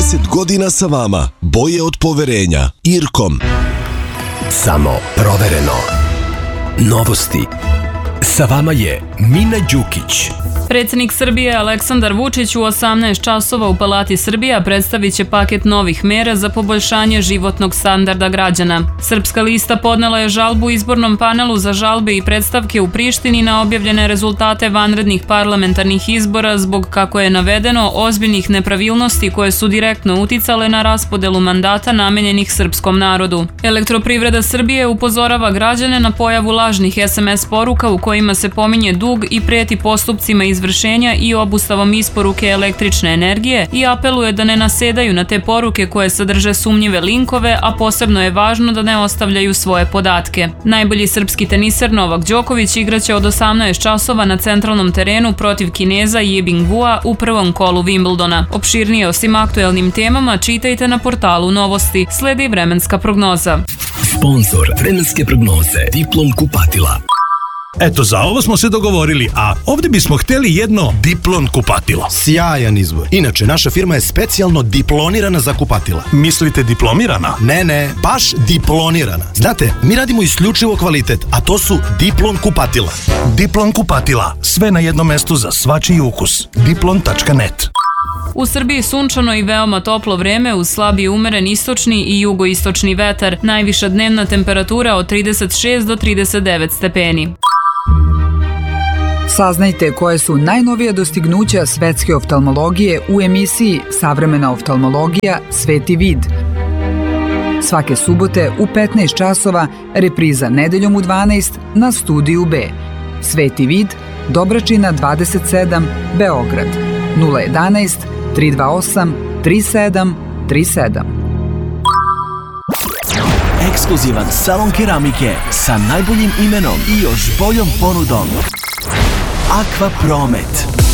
30 godina sa vama. Boje od poverenja. Irkom. Samo provereno. Novosti. Sa vama je Mina Đukić. Predsjednik Srbije Aleksandar Vučić u 18 časova u Palati Srbija predstavit će paket novih mera za poboljšanje životnog standarda građana. Srpska lista podnela je žalbu izbornom panelu za žalbe i predstavke u Prištini na objavljene rezultate vanrednih parlamentarnih izbora zbog, kako je navedeno, ozbiljnih nepravilnosti koje su direktno uticale na raspodelu mandata namenjenih srpskom narodu. Elektroprivreda Srbije upozorava građane na pojavu lažnih SMS poruka u kojima se pominje dug i preti postupcima izvršenja i obustavom isporuke električne energije i apeluje da ne nasedaju na te poruke koje sadrže sumnjive linkove, a posebno je važno da ne ostavljaju svoje podatke. Najbolji srpski teniser Novak Đoković igraće od 18 časova na centralnom terenu protiv Kineza Yibing Wua u prvom kolu Wimbledona. Opširnije o svim aktuelnim temama čitajte na portalu Novosti. Sledi vremenska prognoza. Sponzor vremenske prognoze Diplom kupatila. Eto, za ovo smo se dogovorili, a ovdje bismo htjeli jedno Diplon kupatilo. Sjajan izbor. Inače, naša firma je specijalno diplonirana za kupatila. Mislite diplomirana? Ne, baš diplonirana. Znate, mi radimo isključivo kvalitet, a to su Diplon kupatila. Diplon kupatila, sve na jednom mestu za svačiji ukus. Diplon.net. U Srbiji sunčano i veoma toplo vreme uz slab i umeren istočni i jugoistočni vetar. Najviša dnevna temperatura od 36 do 39 stepeni. Saznajte koje su najnovija dostignuća svetske oftalmologije u emisiji Savremena oftalmologija Sveti vid. Svake subote u 15 časova, repriza nedeljom u 12 na Studiju B. Sveti vid, Dobračina 27, Beograd. 011 328 3737. Ekskluzivan salon keramike sa najboljim imenom i još boljom ponudom. Aqua Promet.